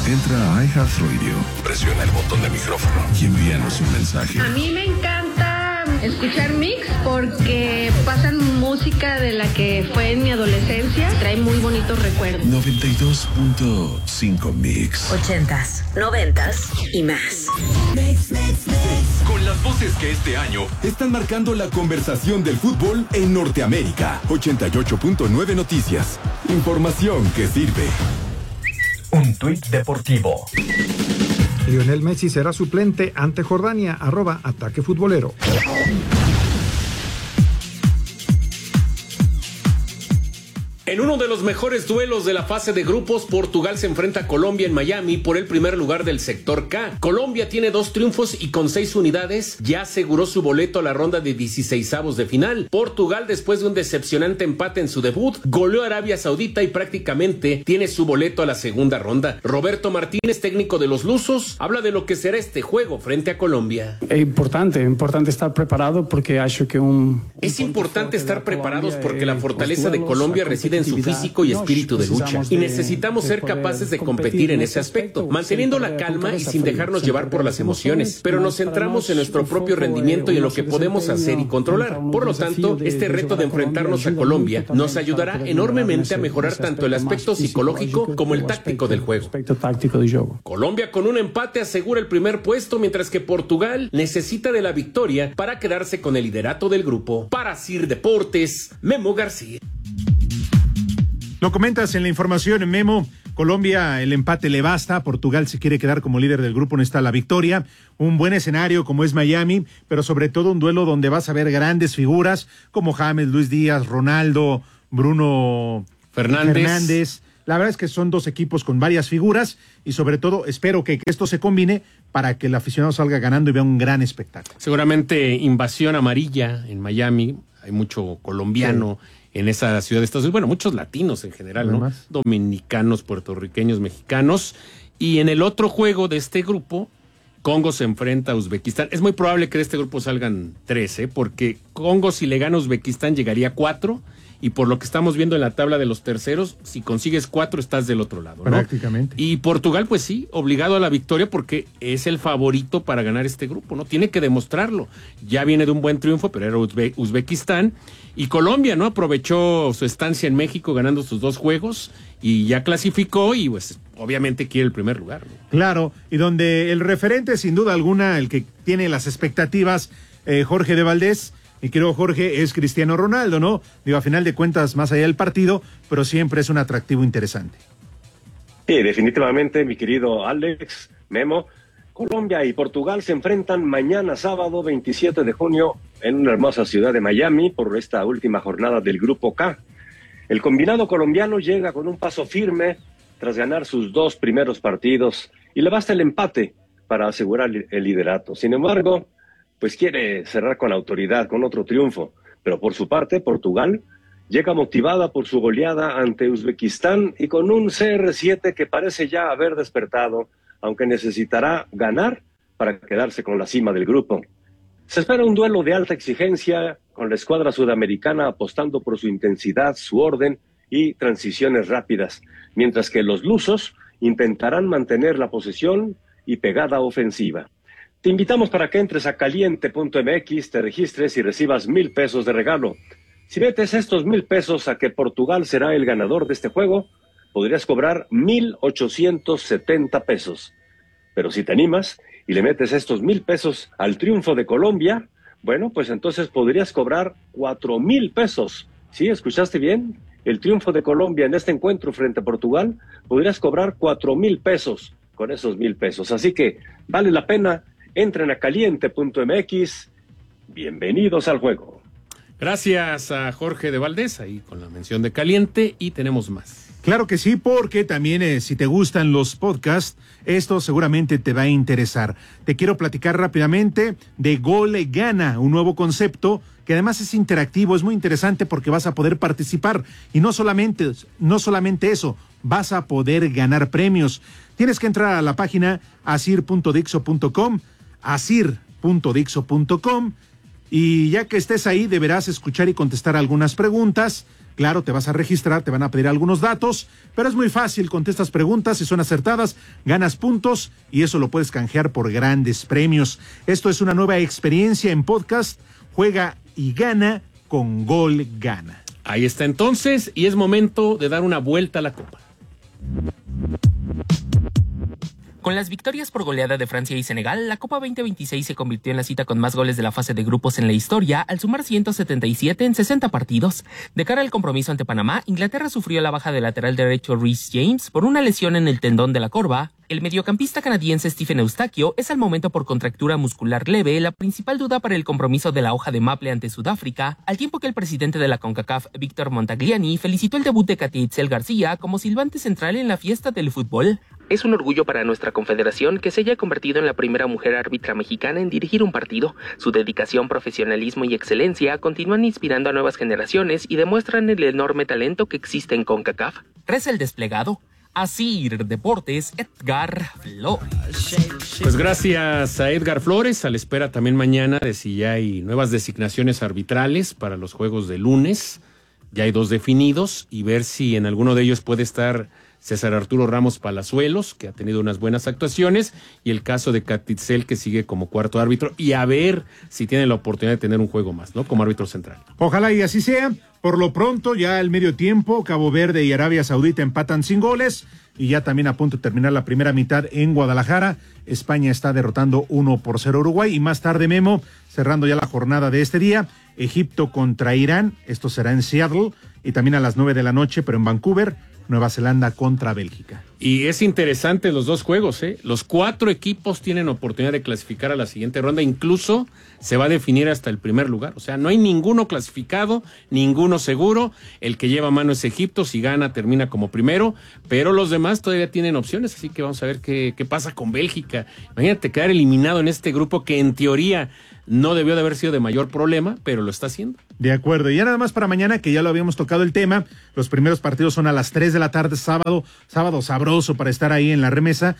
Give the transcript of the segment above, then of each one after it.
Entra a iHeartRadio, presiona el botón de micrófono y envíanos un mensaje. A mí me encanta escuchar Mix porque pasan música de la que fue en mi adolescencia. Trae muy bonitos recuerdos. 92.5 Mix. 80s, 90s y más. Con las voces que este año están marcando la conversación del fútbol en Norteamérica. 88.9 Noticias. Información que sirve. Un tuit deportivo. Lionel Messi será suplente ante Jordania. @Ataque Futbolero. En uno de los mejores duelos de la fase de grupos, Portugal se enfrenta a Colombia en Miami por el primer lugar del sector K. Colombia tiene 2 triunfos y con 6 unidades ya aseguró su boleto a la ronda de 16avos de final. Portugal, después de un decepcionante empate en su debut, goleó a Arabia Saudita y prácticamente tiene su boleto a la segunda ronda. Roberto Martínez, técnico de los lusos, habla de lo que será este juego frente a Colombia. Es importante estar preparado porque acho que Es importante estar preparados porque la fortaleza de Colombia reside en su físico y espíritu de lucha, y necesitamos ser capaces de competir en ese aspecto, manteniendo la calma y sin dejarnos llevar por las emociones, pero nos centramos en nuestro propio rendimiento y en lo que podemos hacer y controlar. Por lo tanto, este reto de enfrentarnos a Colombia nos ayudará enormemente a mejorar tanto el aspecto psicológico como el táctico del juego. Colombia con un empate asegura el primer puesto, mientras que Portugal necesita de la victoria para quedarse con el liderato del grupo. Para CIR Deportes, Memo García. Lo comentas en la información, Memo. Colombia, el empate le basta. Portugal se quiere quedar como líder del grupo, necesita la victoria. Un buen escenario como es Miami, pero sobre todo un duelo donde vas a ver grandes figuras como James, Luis Díaz, Ronaldo, Bruno Fernández. La verdad es que son 2 equipos con varias figuras y sobre todo espero que esto se combine para que el aficionado salga ganando y vea un gran espectáculo. Seguramente invasión amarilla en Miami. Hay mucho colombiano. Sí. En esa ciudad de Estados Unidos, bueno, muchos latinos en general, ¿no? Dominicanos, puertorriqueños, mexicanos. Y en el otro juego de este grupo, Congo se enfrenta a Uzbekistán. Es muy probable que de este grupo salgan 3, porque Congo, si le gana a Uzbekistán, llegaría a 4. Y por lo que estamos viendo en la tabla de los terceros, si consigues 4, estás del otro lado, ¿no? Prácticamente. Y Portugal, pues sí, obligado a la victoria porque es el favorito para ganar este grupo, ¿no? Tiene que demostrarlo. Ya viene de un buen triunfo, pero era Uzbekistán. Y Colombia, ¿no? Aprovechó su estancia en México ganando sus 2 juegos y ya clasificó y pues obviamente quiere el primer lugar, ¿no? Claro, y donde el referente, sin duda alguna, el que tiene las expectativas, Jorge de Valdés. Mi querido Jorge, es Cristiano Ronaldo, ¿no? Digo, a final de cuentas, más allá del partido, pero siempre es un atractivo interesante. Sí, definitivamente, mi querido Alex, Memo. Colombia y Portugal se enfrentan mañana sábado 27 de junio en una hermosa ciudad de Miami por esta última jornada del Grupo K. El combinado colombiano llega con un paso firme tras ganar sus 2 primeros partidos y le basta el empate para asegurar el liderato. Sin embargo, pues quiere cerrar con autoridad, con otro triunfo. Pero por su parte, Portugal llega motivada por su goleada ante Uzbekistán y con un CR7 que parece ya haber despertado, aunque necesitará ganar para quedarse con la cima del grupo. Se espera un duelo de alta exigencia, con la escuadra sudamericana apostando por su intensidad, su orden y transiciones rápidas, mientras que los lusos intentarán mantener la posesión y pegada ofensiva. Te invitamos para que entres a caliente.mx, te registres y recibas 1,000 pesos de regalo. Si metes estos 1,000 pesos a que Portugal será el ganador de este juego, podrías cobrar 1,870 pesos. Pero si te animas y le metes estos 1,000 pesos al triunfo de Colombia, bueno, pues entonces podrías cobrar 4,000 pesos. ¿Sí? ¿Escuchaste bien? El triunfo de Colombia en este encuentro frente a Portugal, podrías cobrar 4,000 pesos con esos 1,000 pesos. Así que vale la pena. Entren a caliente.mx. Bienvenidos al juego. Gracias a Jorge de Valdés, ahí con la mención de Caliente, y tenemos más. Claro que sí, porque también si te gustan los podcasts, esto seguramente te va a interesar. Te quiero platicar rápidamente de Gol Gana, un nuevo concepto que además es interactivo, es muy interesante porque vas a poder participar y no solamente eso, vas a poder ganar premios. Tienes que entrar a la página asir.dixo.com, asir.dixo.com, y ya que estés ahí deberás escuchar y contestar algunas preguntas. Claro, te vas a registrar, te van a pedir algunos datos, pero es muy fácil, contestas preguntas, si son acertadas, ganas puntos y eso lo puedes canjear por grandes premios. Esto es una nueva experiencia en podcast, juega y gana con Gol Gana. Ahí está entonces, y es momento de dar una vuelta a la Copa. Con las victorias por goleada de Francia y Senegal, la Copa 2026 se convirtió en la cita con más goles de la fase de grupos en la historia, al sumar 177 en 60 partidos. De cara al compromiso ante Panamá, Inglaterra sufrió la baja del lateral derecho Reece James por una lesión en el tendón de la corva. El mediocampista canadiense Stephen Eustaquio es al momento por contractura muscular leve la principal duda para el compromiso de la hoja de maple ante Sudáfrica, al tiempo que el presidente de la CONCACAF, Víctor Montagliani, felicitó el debut de Katy Itzel García como silbante central en la fiesta del fútbol. Es un orgullo para nuestra confederación que se haya convertido en la primera mujer árbitra mexicana en dirigir un partido. Su dedicación, profesionalismo y excelencia continúan inspirando a nuevas generaciones y demuestran el enorme talento que existe en CONCACAF. Reza el desplegado. Asir Deportes, Edgar Flores. Pues gracias a Edgar Flores, a la espera también mañana de si ya hay nuevas designaciones arbitrales para los juegos de lunes. Ya hay 2 definidos y ver si en alguno de ellos puede estar César Arturo Ramos Palazuelos, que ha tenido unas buenas actuaciones, y el caso de Katy Itzel, que sigue como cuarto árbitro, y a ver si tiene la oportunidad de tener un juego más, ¿no? Como árbitro central. Ojalá y así sea. Por lo pronto, ya al medio tiempo, Cabo Verde y Arabia Saudita empatan sin goles, y ya también a punto de terminar la primera mitad en Guadalajara. España está derrotando 1-0 a Uruguay, y más tarde, Memo, cerrando ya la jornada de este día, Egipto contra Irán, esto será en Seattle, y también a las 9 de la noche, pero en Vancouver, Nueva Zelanda contra Bélgica. Y es interesante los 2 juegos, ¿eh? Los 4 equipos tienen oportunidad de clasificar a la siguiente ronda, incluso se va a definir hasta el primer lugar. O sea, no hay ninguno clasificado, ninguno seguro. El que lleva mano es Egipto, si gana termina como primero, pero los demás todavía tienen opciones, así que vamos a ver qué pasa con Bélgica. Imagínate quedar eliminado en este grupo que en teoría no debió de haber sido de mayor problema, pero lo está haciendo. De acuerdo, y ya nada más para mañana, que ya lo habíamos tocado el tema, los primeros partidos son a las 3 de la tarde, sábado sabroso para estar ahí en la remesa,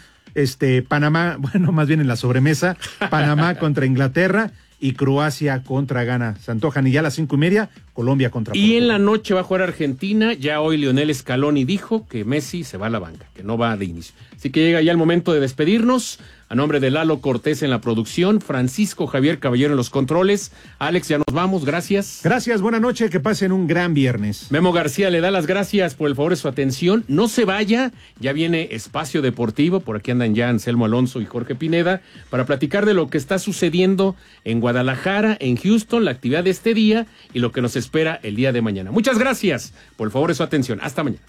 Panamá, bueno, más bien en la sobremesa, Panamá contra Inglaterra y Croacia contra Ghana. Se antojan, y ya a las 5:30, Colombia contra Portugal. Y en la noche va a jugar Argentina. Ya hoy Lionel Scaloni dijo que Messi se va a la banca, que no va de inicio. Así que llega ya el momento de despedirnos. A nombre de Lalo Cortés en la producción, Francisco Javier Caballero en los controles. Alex, ya nos vamos, gracias. Gracias, buena noche, que pasen un gran viernes. Memo García le da las gracias por el favor de su atención. No se vaya, ya viene Espacio Deportivo, por aquí andan ya Anselmo Alonso y Jorge Pineda, para platicar de lo que está sucediendo en Guadalajara, en Houston, la actividad de este día y lo que nos espera el día de mañana. Muchas gracias por el favor de su atención. Hasta mañana.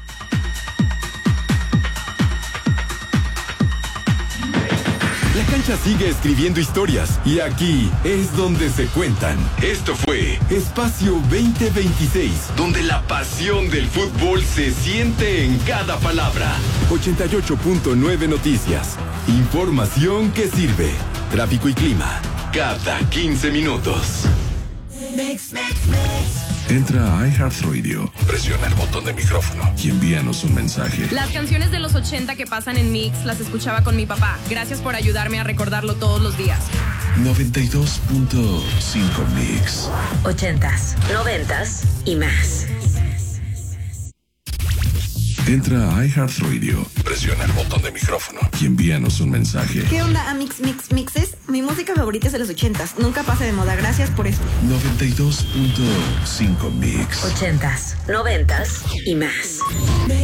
La cancha sigue escribiendo historias y aquí es donde se cuentan. Esto fue Espacio 2026, donde la pasión del fútbol se siente en cada palabra. 88.9 Noticias. Información que sirve. Tráfico y clima cada 15 minutos. Entra a iHeartRadio, presiona el botón de micrófono y envíanos un mensaje. Las canciones de los 80 que pasan en Mix las escuchaba con mi papá. Gracias por ayudarme a recordarlo todos los días. 92.5 Mix. 80s, 90s y más. Entra a iHeartRadio, presiona el botón de micrófono y envíanos un mensaje. ¿Qué onda, Mixes? Mi música favorita es de los 80s. Nunca pasa de moda. Gracias por esto. 92.5 Mix. 80s, 90s y más.